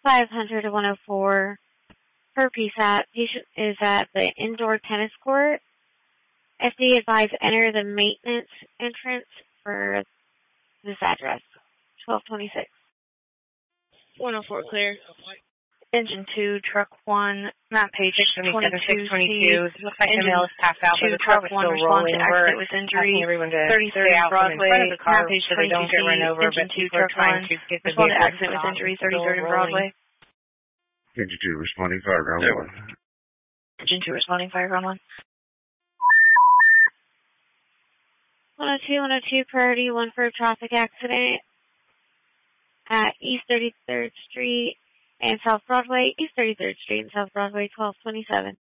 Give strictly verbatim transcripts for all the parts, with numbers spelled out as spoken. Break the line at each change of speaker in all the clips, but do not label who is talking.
five hundred to one oh four per P S A T. Patient is at the indoor tennis court. F D A advised enter the maintenance entrance for this address, twelve twenty-six.
one oh four clear.
Engine two, truck one, map page twenty-two C.
Looks like the mail is passed out, but the truck is still rolling. We're
with injury,
asking everyone to
thirty-third
stay out from in
Broadway,
front of the car
map page
so they don't get run over, but people are trying to get the
respond to
vehicle
accident with
stopped.
injury,
It's still
thirty-third and
rolling.
Broadway.
Engine two responding, fireground one.
Engine two responding, fireground one.
one oh two, one oh two, priority one for a traffic accident at East thirty-third Street and South Broadway, East thirty-third Street and South Broadway, twelve twenty-seven.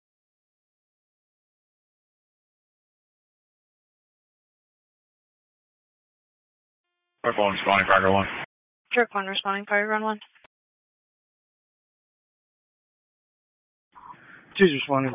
Truck one responding, fireground one.
Truck one responding, fireground one.
Two's responding.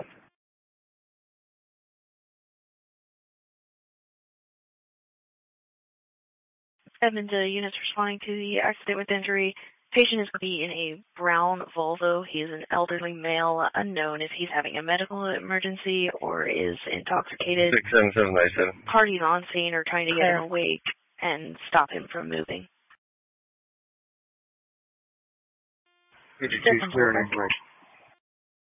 Edmond uh, units responding to the accident with injury. Patient is going to be in a brown Volvo. He is an elderly male, unknown if he's having a medical emergency or is intoxicated.
six seven seven nine seven.
Parties on scene or trying to get him awake and stop him from moving.
Engine two's clear and